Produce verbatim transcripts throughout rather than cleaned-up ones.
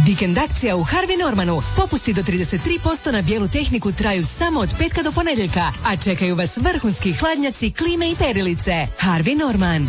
Vikend akcija u Harvey Normanu. Popusti do trideset tri posto na bijelu tehniku traju samo od petka do ponedjeljka, a čekaju vas vrhunski hladnjaci, klime i perilice. Harvey Norman.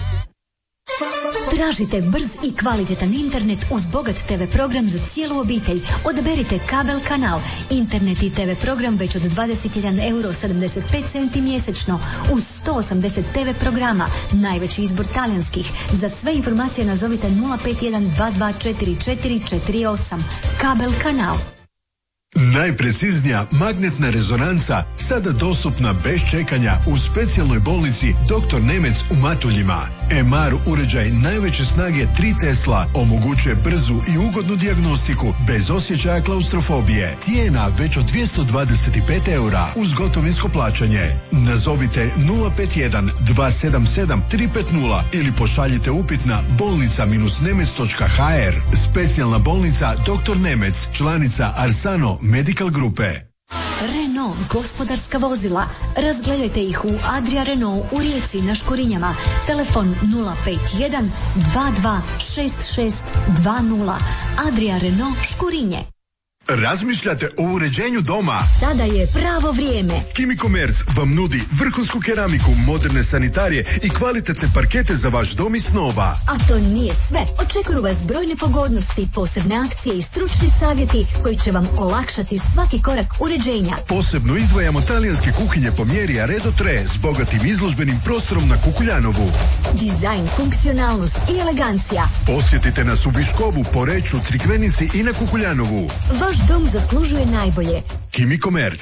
Tražite brz i kvalitetan internet uz bogat te ve program za cijelu obitelj. Odaberite kabel kanal. Internet i te ve program već od dvadeset jedan euro sedamdeset pet centi mjesečno uz sto osamdeset te ve programa. Najveći izbor talijanskih. Za sve informacije nazovite nula pet jedan dva dva četiri četiri četiri osam. Kabel kanal. Najpreciznija magnetna rezonanca sada dostupna bez čekanja u specijalnoj bolnici doktor Nemec u Matuljima. em ar uređaj najveće snage tri Tesla omogućuje brzu i ugodnu dijagnostiku bez osjećaja klaustrofobije. Cijena već od dvjesto dvadeset pet eura uz gotovinsko plaćanje. Nazovite nula pet jedan dva sedam sedam tri pet nula ili pošaljite upit na bolnica nemec točka ha er. Specijalna bolnica doktor Nemec, članica Arsano Medical Grupe. Renault gospodarska vozila. Razgledajte ih u Adria Renault u Rijeci na Škurinjama. Telefon nula pet jedan dva dva šest šest dva nula. Adria Renault Škurinje. Razmišljate o uređenju doma? Sada je pravo vrijeme. Chimico Merz vam nudi vrhunsku keramiku, moderne sanitarije i kvalitetne parkete za vaš dom i snova. A to nije sve. Očekuju vas brojne pogodnosti, posebne akcije i stručni savjeti koji će vam olakšati svaki korak uređenja. Posebno izdvajamo talijanske kuhinje po mjeri Aredo tre s bogatim izložbenim prostorom na Kukuljanovu. Dizajn, funkcionalnost i elegancija. Posjetite nas u Viškovu, Poreču, Crikvenici i na Kukuljanovu. Vaš dom zaslužuje najbolje. Chimico Merz.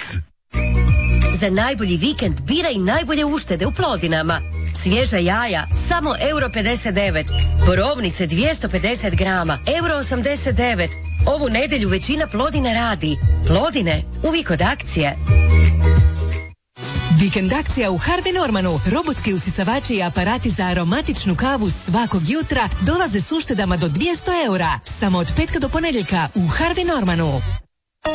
Za najbolji vikend biraj najbolje uštede u Plodinama. Svježa jaja, samo euro pedeset devet. Borovnice dvjesto pedeset grama, euro osamdeset devet. Ovu nedjelju većina Plodina radi. Plodine, uvijek od akcije. Vikend akcija u Harvey Normanu. Robotski usisavači i aparati za aromatičnu kavu svakog jutra dolaze s uštedama do dvjesto eura. Samo od petka do ponedjeljka u Harvey Normanu.